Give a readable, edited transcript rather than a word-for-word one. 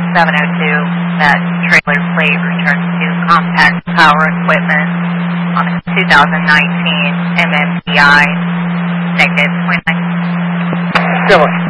that trailer plate returns to Compact Power Equipment on a 2019 MMPI -29. Still